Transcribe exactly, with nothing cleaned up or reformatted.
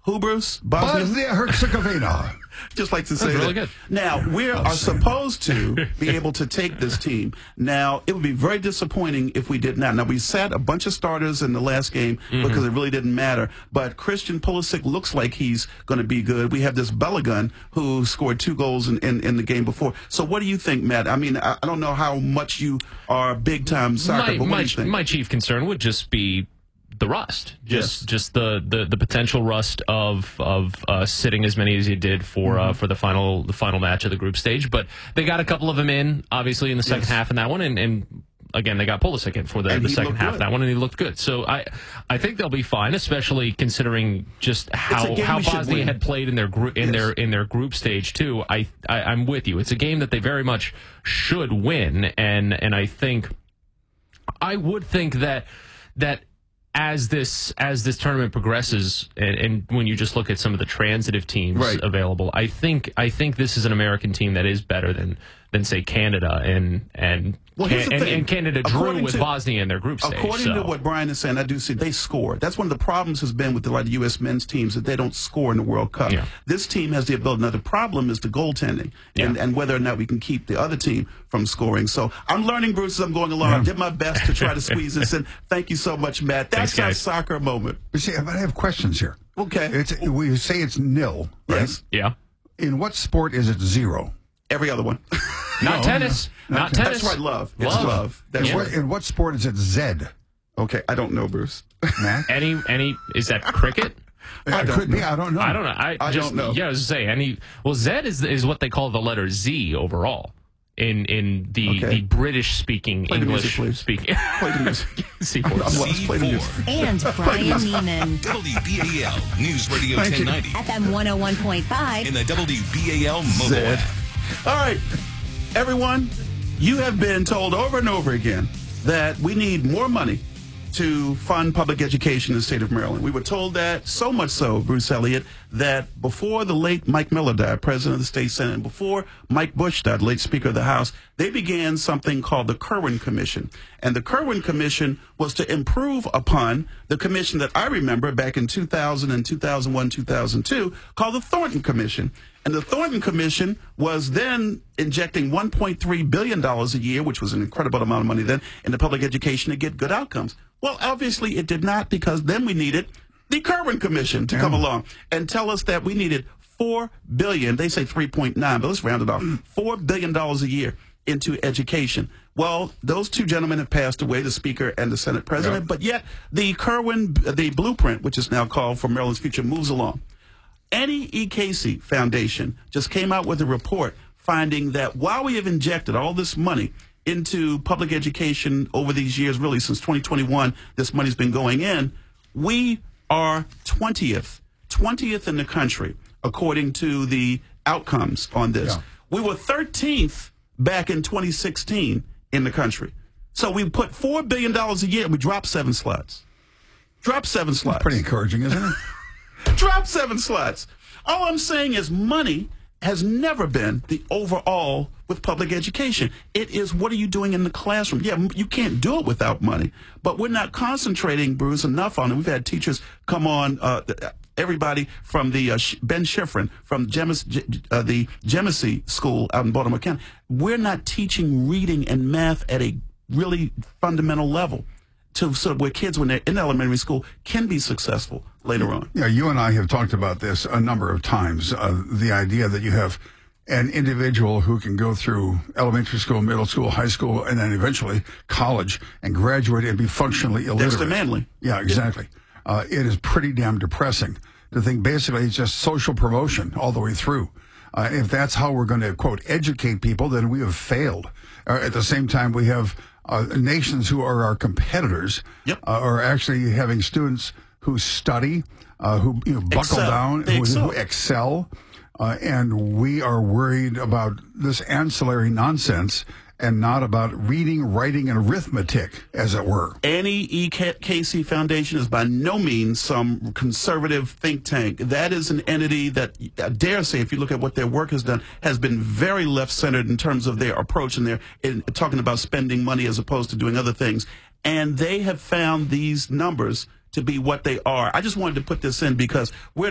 Who, Bruce? Bosnia? Bosnia-Herzegovina. Just like to say That's really that. good. Now, we are supposed to be able to take this team. Now, it would be very disappointing if we did not. Now, we sat a bunch of starters in the last game mm-hmm. because it really didn't matter. But Christian Pulisic looks like he's going to be good. We have this Balogun who scored two goals in, in, in the game before. So what do you think, Matt? I mean, I, I don't know how much you are big-time soccer, my, but what my, do you think? My chief concern would just be the rust, just yes. just the, the, the potential rust of of uh, sitting as many as you did for mm-hmm. uh, for the final the final match of the group stage. But they got a couple of them in, obviously, in the second yes. half in that one, and, and again they got Pulisic in for the, the second half of that one, and he looked good. So I I think they'll be fine, especially considering just how how Bosnia had played in their group in yes. their in their group stage too. I, I I'm with you. It's a game that they very much should win, and and I think I would think that that. As this as this tournament progresses, and, and when you just look at some of the transitive teams right. available, I think I think this is an American team that is better than than say Canada and and well, can, and, and Canada according drew with to, Bosnia in their group stage. According so. to what Brian is saying, I do see they score. That's one of the problems has been with a lot of U S men's teams that they don't score in the World Cup. Yeah. This team has the ability. Now the problem is the goaltending and, yeah. and whether or not we can keep the other team from scoring. So I'm learning, Bruce, as I'm going along. Yeah. I did my best to try to squeeze this in. Thank you so much, Matt. That's our soccer moment. You see, I have questions here. Okay. It's, we say it's nil, right? Yes. Yeah. In what sport is it zero? Every other one. Not no, tennis. No, not, not tennis. That's right, love. It's love. love. That's in, right. what, in what sport is it Z? Okay, I don't know, Bruce. Matt? Any, any, is that cricket? I don't could know. be. I don't know. I don't know. I, I just, don't know. Yeah, I was to say, any, well, Z is is what they call the letter Z overall. In in the, okay. the British speaking play English music, speaking play the music. C I'm, I'm lost. Play the music. And Brian Neiman. W B A L News Radio Thank ten ninety. F M one oh one point five. In the W B A L mobile Zed. app. All right, everyone, you have been told over and over again that we need more money to fund public education in the state of Maryland. We were told that, so much so, Bruce Elliott, that before the late Mike Miller died, president of the state senate, and before Mike Bush died, late speaker of the House, they began something called the Kirwan Commission. And the Kirwan Commission was to improve upon the commission that I remember back in two thousand and two thousand one, two thousand two, called the Thornton Commission. And the Thornton Commission was then injecting one point three billion dollars a year, which was an incredible amount of money then, into public education to get good outcomes. Well, obviously it did not, because then we needed the Kirwan Commission to come along and tell us that we needed four billion dollars, they say three point nine, but let's round it off, four billion dollars a year into education. Well, those two gentlemen have passed away, the Speaker and the Senate President, yep. but yet the Kirwan, the blueprint, which is now called For Maryland's Future, moves along. Annie E. Casey Foundation just came out with a report finding that while we have injected all this money into public education over these years, really since twenty twenty-one, this money's been going in, we are twentieth, twentieth in the country, according to the outcomes on this. Yeah. We were thirteenth back in twenty sixteen in the country. So we put four billion dollars a year, and we dropped seven slots. Dropped seven slots. That's pretty encouraging, isn't it? Drop seven slots. All I'm saying is money has never been the overall with public education. It is, what are you doing in the classroom? Yeah, you can't do it without money, but we're not concentrating, Bruce, enough on it. We've had teachers come on, uh, everybody from the uh, Ben Schifrin, from Gemes, uh, the Genesee School out in Baltimore County. We're not teaching reading and math at a really fundamental level, to so where kids, when they're in elementary school, can be successful later on. Yeah, you and I have talked about this a number of times. Uh, the idea that you have an individual who can go through elementary school, middle school, high school, and then eventually college and graduate and be functionally illiterate. Dexter Manley. Yeah, exactly. Yeah. Uh, it is pretty damn depressing to think basically it's just social promotion all the way through. Uh, if that's how we're going to, quote, educate people, then we have failed. Uh, at the same time, we have Uh, nations who are our competitors yep. uh, are actually having students who study, uh, who you know, buckle excel. down, who excel, excel. who excel uh, and we are worried about this ancillary nonsense and not about reading, writing, and arithmetic, as it were. Annie E. Casey Foundation is by no means some conservative think tank. That is an entity that, I dare say, if you look at what their work has done, has been very left-centered in terms of their approach and their in talking about spending money as opposed to doing other things. And they have found these numbers to be what they are. I just wanted to put this in because we're